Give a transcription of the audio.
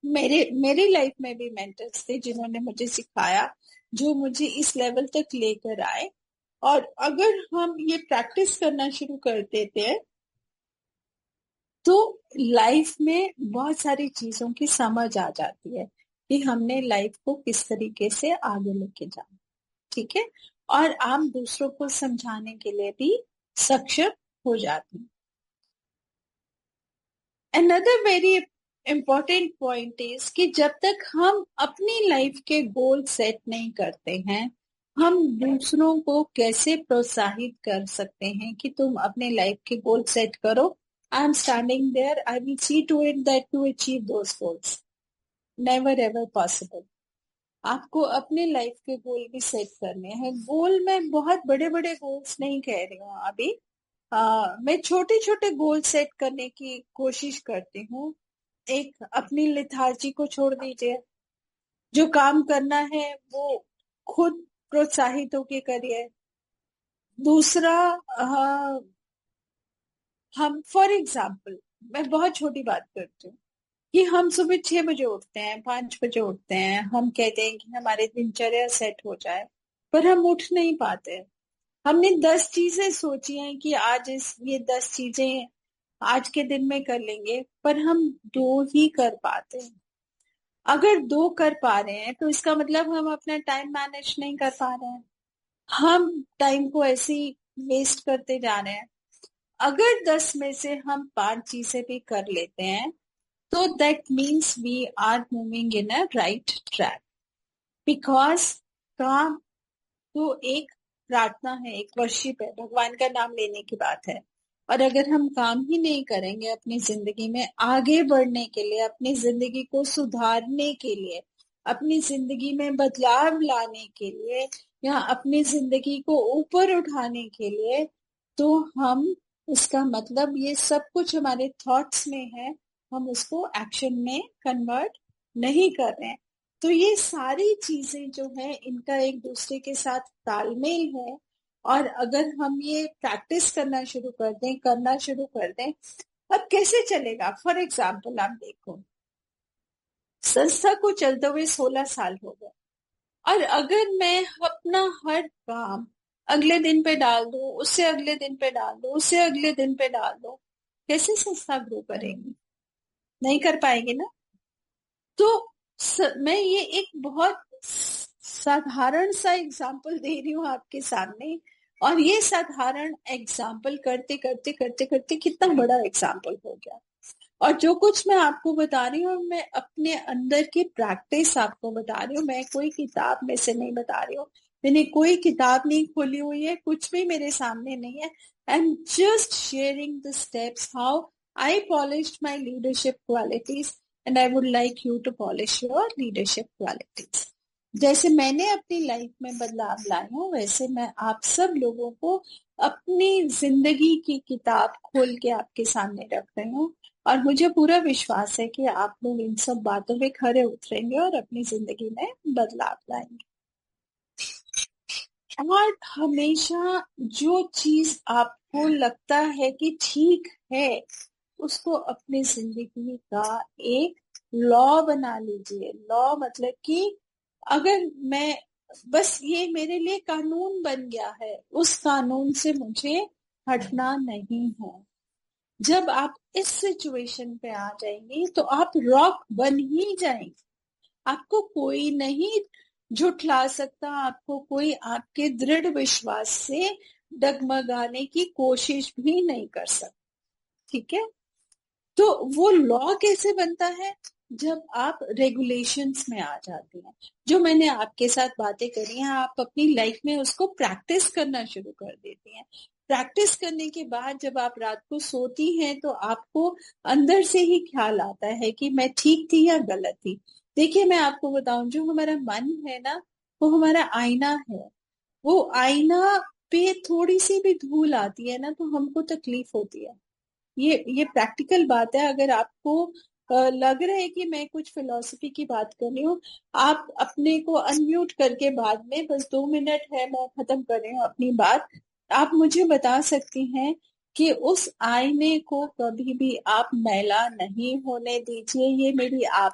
मेरे मेरी लाइफ में भी मेंटर्स थे जिन्होंने मुझे सिखाया, जो मुझे इस लेवल तक लेकर आए। और अगर हम ये प्रैक्टिस करना शुरू कर देते हैं तो लाइफ में बहुत सारी चीजों की समझ आ जाती है कि हमने लाइफ को किस तरीके से आगे लेके जाना। ठीक है। और आप दूसरों को समझाने के लिए भी सक्षम हो जाते हैं। Another very important point is कि जब तक हम अपनी लाइफ के गोल सेट नहीं करते हैं, हम दूसरों को कैसे प्रोत्साहित कर सकते हैं कि तुम अपने लाइफ के गोल सेट करो। I am standing there, I will see to it that you achieve those goals. Never ever possible. आपको अपने लाइफ के गोल भी सेट करने हैं। गोल में बहुत बड़े बड़े गोल्स नहीं कह रही हूँ अभी। मैं छोटे छोटे गोल सेट करने की कोशिश करती हूँ। एक, अपनी लेथार्जी को छोड़ दीजिए। जो काम करना है वो खुद प्रोत्साहित होके करिए। दूसरा, हम फॉर एग्जाम्पल, मैं बहुत छोटी बात करती हूँ कि हम सुबह 6 बजे उठते हैं, 5 बजे उठते हैं, हम कहते हैं कि हमारे दिनचर्या सेट हो जाए, पर हम उठ नहीं पाते। हमने 10 चीजें सोची हैं कि आज ये 10 चीजें आज के दिन में कर लेंगे, पर हम 2 ही कर पाते हैं। अगर 2 कर पा रहे हैं तो इसका मतलब हम अपना टाइम मैनेज नहीं कर पा रहे हैं। हम टाइम को ऐसे ही वेस्ट करते जा रहे हैं। अगर 10 में से हम 5 चीजें भी कर लेते हैं तो that means we are moving in a right track. Because काम तो एक प्रार्थना है, एक वर्शिप है, भगवान का नाम लेने की बात है। और अगर हम काम ही नहीं करेंगे अपनी जिंदगी में आगे बढ़ने के लिए, अपनी जिंदगी को सुधारने के लिए, अपनी जिंदगी में बदलाव लाने के लिए, या अपनी जिंदगी को ऊपर उठाने के लिए, तो हम, इसका मतलब ये सब कुछ हमारे थॉट्स में है, हम उसको एक्शन में कन्वर्ट नहीं कर रहे हैं। तो ये सारी चीजें जो है इनका एक दूसरे के साथ तालमेल है। और अगर हम ये प्रैक्टिस करना शुरू कर दें, अब कैसे चलेगा। फॉर एग्जाम्पल, आप देखो, संस्था को चलते हुए 16 साल हो गए, और अगर मैं अपना हर काम अगले दिन पे डाल दूं, उससे अगले दिन पे डाल दूं, उससे अगले दिन पे डाल दूं, कैसे संस्था ग्रो करेगी? नहीं कर पाएगी ना। तो मैं ये एक बहुत साधारण सा एग्जाम्पल दे रही हूँ आपके सामने, और ये साधारण एग्जाम्पल करते करते करते करते कितना बड़ा एग्जाम्पल हो गया। और जो कुछ मैं आपको बता रही हूँ, मैं अपने अंदर की प्रैक्टिस आपको बता रही हूँ। मैं कोई किताब में से नहीं बता रही हूँ, मैंने कोई किताब नहीं खोली हुई है, कुछ भी मेरे सामने नहीं है। I am just sharing the steps how I polished my leadership qualities, and I would like you to polish your leadership qualities. जैसे मैंने अपनी लाइफ में बदलाव लाए हूँ, वैसे मैं आप सब लोगों को अपनी जिंदगी की किताब खोल के आपके सामने रख रही हूँ। और मुझे पूरा विश्वास है कि आप लोग इन सब बातों पे खरे उतरेंगे और अपनी जिंदगी में बदलाव लाएंगे। और हमेशा जो चीज आपको लगता है कि ठीक है, उसको अपनी जिंदगी का एक लॉ बना लीजिए। लॉ मतलब कि अगर मैं, बस ये मेरे लिए कानून बन गया है, उस कानून से मुझे हटना नहीं है। जब आप इस सिचुएशन पे आ जाएंगे तो आप रॉक बन ही जाएंगे। आपको कोई नहीं झुठला सकता, आपको कोई आपके दृढ़ विश्वास से डगमगाने की कोशिश भी नहीं कर सकता। ठीक है। तो वो लॉ कैसे बनता है? जब आप रेगुलेशंस में आ जाते हैं। जो मैंने आपके साथ बातें करी हैं, आप अपनी लाइफ में उसको प्रैक्टिस करना शुरू कर देती हैं। प्रैक्टिस करने के बाद जब आप रात को सोती हैं तो आपको अंदर से ही ख्याल आता है कि मैं ठीक थी या गलत थी। देखिए, मैं आपको बताऊं, जो हमारा मन है ना, वो हमारा आईना है। वो आईना पे थोड़ी सी भी धूल आती है ना तो हमको तकलीफ होती है। ये प्रैक्टिकल बात है। अगर आपको लग रहा है कि मैं कुछ फिलॉसफी की बात कर रही हूँ, आप अपने को अनम्यूट करके बाद में, बस 2 मिनट है, मैं खत्म कर रही हूँ अपनी बात, आप मुझे बता सकती हैं कि उस आईने को कभी भी आप मैला नहीं होने दीजिए। ये मेरी आप